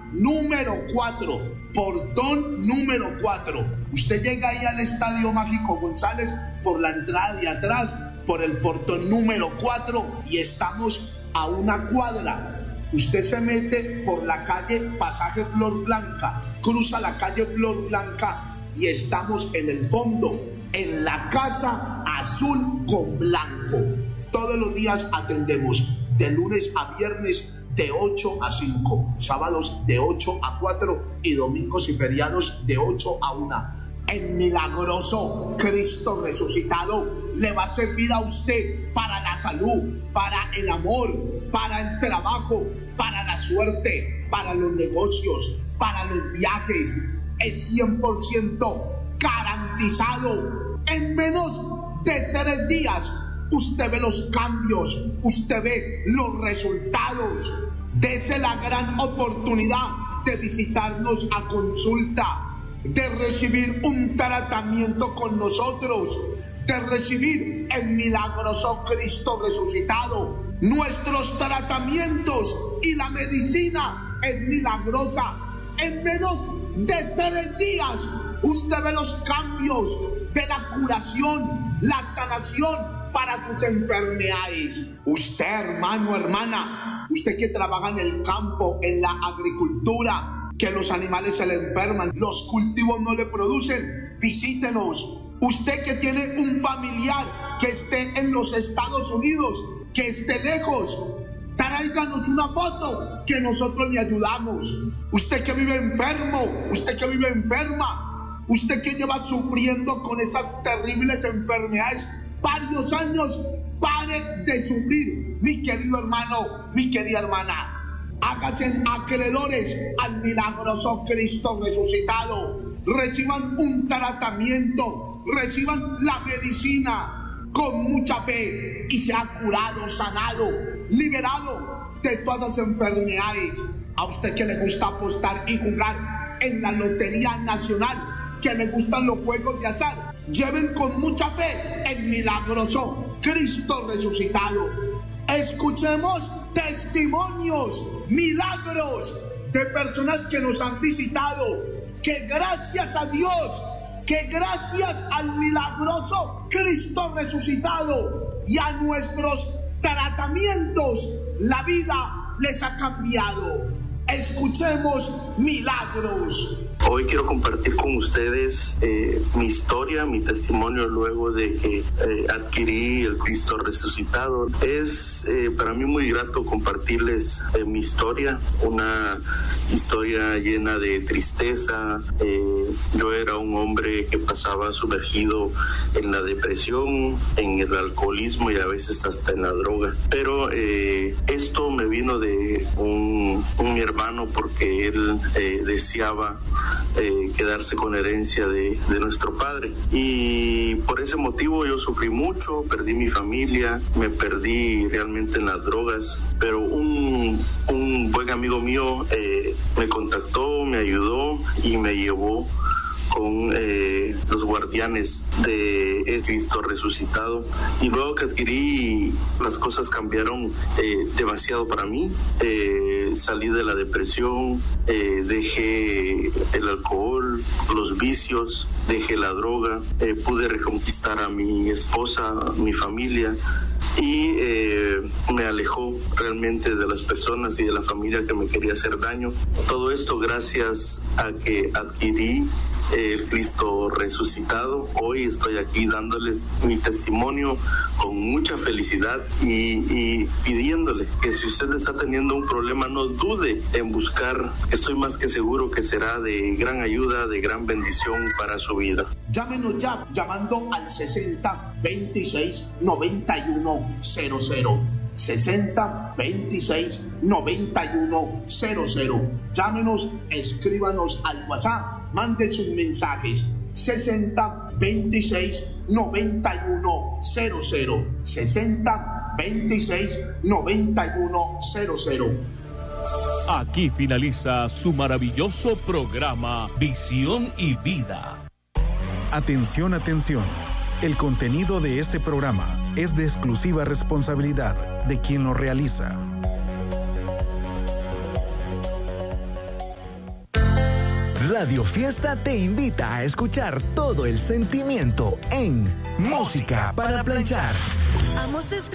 número 4, portón número 4. Usted llega ahí al Estadio Mágico González por la entrada de atrás, por el portón número 4, y estamos a una cuadra. Usted se mete por la calle Pasaje Flor Blanca, cruza la calle Flor Blanca y estamos en el fondo, en la Casa Azul con Blanco. Todos los días atendemos de lunes a viernes de 8 a 5, sábados de 8 a 4 y domingos y feriados de 8 a 1. El milagroso Cristo resucitado le va a servir a usted para la salud, para el amor, para el trabajo, para la suerte, para los negocios, para los viajes. Es 100% garantizado. En menos de 3 días usted ve los cambios, usted ve los resultados. Dese la gran oportunidad de visitarnos a consulta, de recibir un tratamiento con nosotros, de recibir el milagroso Cristo resucitado. Nuestros tratamientos y la medicina es milagrosa. En menos de 3 días usted ve los cambios, ve la curación, la sanación para sus enfermedades. Usted, hermano, hermana, usted que trabaja en el campo, en la agricultura, que los animales se le enferman, los cultivos no le producen, visítenos. Usted que tiene un familiar que esté en los Estados Unidos, que esté lejos, tráiganos una foto que nosotros le ayudamos. Usted que vive enfermo, usted que vive enferma, usted que lleva sufriendo con esas terribles enfermedades varios años, pare de sufrir, mi querido hermano, mi querida hermana. Háganse acreedores al milagroso Cristo resucitado. Reciban un tratamiento, reciban la medicina con mucha fe y sea curado, sanado, liberado de todas las enfermedades. A usted que le gusta apostar y jugar en la Lotería Nacional, que le gustan los juegos de azar, lleven con mucha fe el milagroso Cristo resucitado. Escuchemos testimonios, milagros de personas que nos han visitado, que gracias a Dios, que gracias al milagroso Cristo resucitado y a nuestros tratamientos, la vida les ha cambiado. Escuchemos milagros. Hoy quiero compartir con ustedes mi historia, mi testimonio luego de que adquirí el Cristo resucitado. Es para mí muy grato compartirles mi historia, una historia llena de tristeza. Yo era un hombre que pasaba sumergido en la depresión, en el alcoholismo y a veces hasta en la droga. Pero esto me vino de mi hermano porque él deseaba quedarse con herencia de nuestro padre, y por ese motivo yo sufrí mucho, perdí mi familia, me perdí realmente en las drogas, pero un buen amigo mío me contactó, me ayudó y me llevó con los guardianes de Cristo resucitado, y luego que adquirí, las cosas cambiaron demasiado para mí. Salí de la depresión, dejé el alcohol, los vicios, dejé la droga, pude reconquistar a mi esposa, mi familia, y me alejó realmente de las personas y de la familia que me quería hacer daño. Todo esto gracias a que adquirí el Cristo resucitado. Hoy estoy aquí dándoles mi testimonio con mucha felicidad y pidiéndole que si usted está teniendo un problema, no dude en buscar. Estoy más que seguro que será de gran ayuda, de gran bendición para su vida. Llámenos ya llamando al 60 26 91 00. 60 26 91 00. Llámenos, escríbanos al WhatsApp, manden sus mensajes. 60 26 91 00. 60 26 91 00. Aquí finaliza su maravilloso programa Visión y Vida. Atención, atención. El contenido de este programa es de exclusiva responsabilidad de quien lo realiza. Radio Fiesta te invita a escuchar todo el sentimiento en Música para Planchar. Amos